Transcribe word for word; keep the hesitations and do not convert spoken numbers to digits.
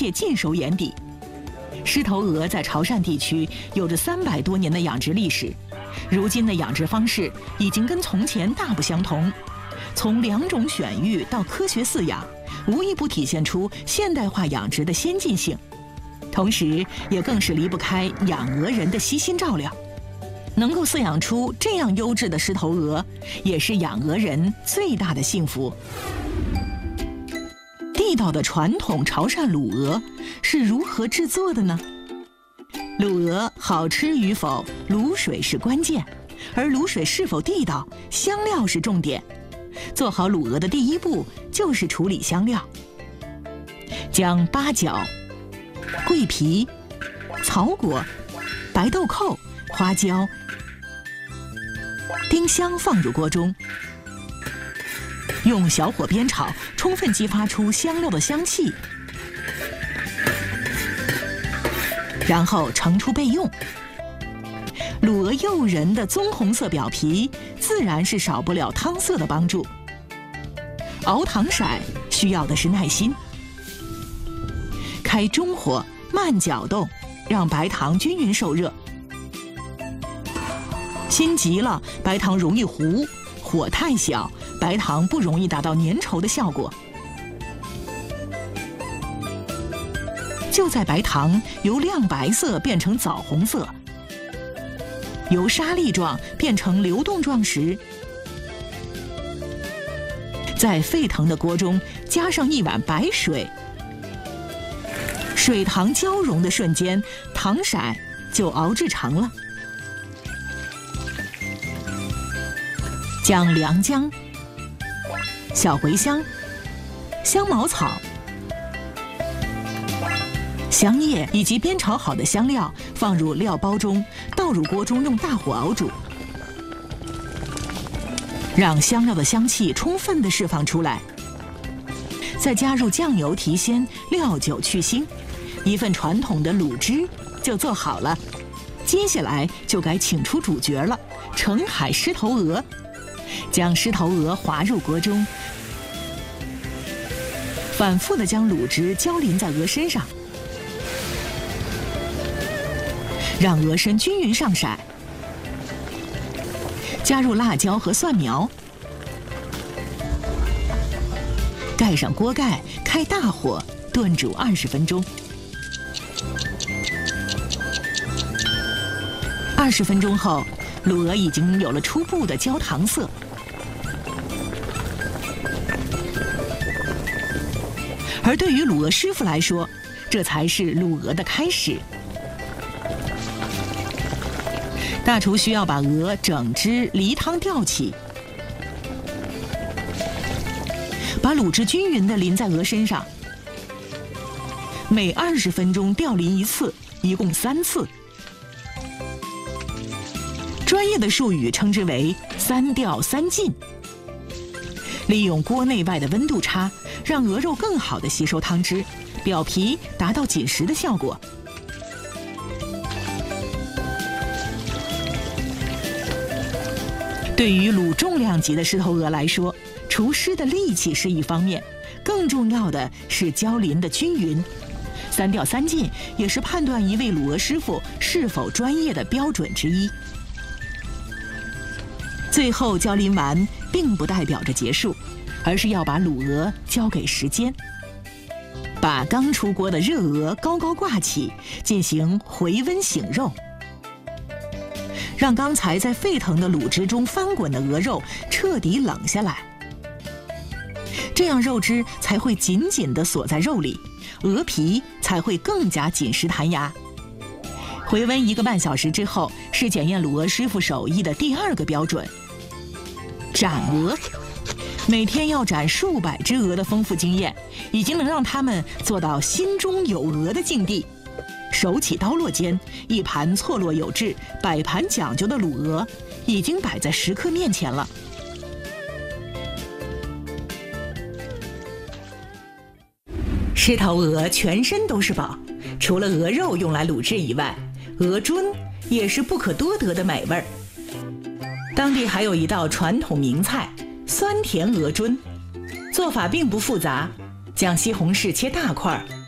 切尽收眼底。狮头鹅在潮汕地区有着三百多年的养殖历史，如今的养殖方式已经跟从前大不相同。从两种选育到科学饲养，无一不体现出现代化养殖的先进性，同时也更是离不开养鹅人的悉心照料。能够饲养出这样优质的狮头鹅，也是养鹅人最大的幸福。地道的传统潮汕卤鹅是如何制作的呢？卤鹅好吃与否，卤水是关键，而卤水是否地道，香料是重点。做好卤鹅的第一步就是处理香料，将八角、桂皮、草果、白豆蔻、花椒、丁香放入锅中，用小火煸炒，充分激发出香料的香气，然后盛出备用。卤鹅诱人的棕红色表皮，自然是少不了汤色的帮助。熬糖色需要的是耐心，开中火慢搅动，让白糖均匀受热。心急了，白糖容易糊；火太小，白糖不容易达到粘稠的效果。就在白糖由亮白色变成枣红色，由沙粒状变成流动状时，在沸腾的锅中加上一碗白水，水糖交融的瞬间，糖色就熬制成了。将良姜、小茴香、香茅草、香叶以及煸炒好的香料放入料包中，倒入锅中用大火熬煮，让香料的香气充分地释放出来。再加入酱油提鲜，料酒去腥，一份传统的卤汁就做好了。接下来就该请出主角了——澄海狮头鹅。将狮头鹅滑入锅中，反复地将卤汁浇淋在鹅身上，让鹅身均匀上色。加入辣椒和蒜苗，盖上锅盖，开大火炖煮二十分钟。二十分钟后，卤鹅已经有了初步的焦糖色。而对于卤鹅师傅来说，这才是卤鹅的开始。大厨需要把鹅整只离汤吊起，把卤汁均匀地淋在鹅身上，每二十分钟吊淋一次，一共三次。专业的术语称之为三吊三浸。利用锅内外的温度差，让鹅肉更好地吸收汤汁，表皮达到紧实的效果。对于卤重量级的狮头鹅来说，厨师的力气是一方面，更重要的是浇淋的均匀。三吊三浸也是判断一位卤鹅师傅是否专业的标准之一。最后浇淋完并不代表着结束，而是要把卤鹅交给时间，把刚出锅的热鹅高高挂起，进行回温醒肉，让刚才在沸腾的卤汁中翻滚的鹅肉彻底冷下来，这样肉汁才会紧紧地锁在肉里，鹅皮才会更加紧实弹牙。回温一个半小时之后，是检验卤鹅师傅手艺的第二个标准——斩鹅。每天要斩数百只鹅的丰富经验，已经能让他们做到心中有鹅的境地。手起刀落间，一盘错落有致、摆盘讲究的卤鹅已经摆在食客面前了。狮头鹅全身都是宝，除了鹅肉用来卤制以外，鹅胗也是不可多得的美味儿。当地还有一道传统名菜酸甜鹅胗，做法并不复杂，将西红柿切大块，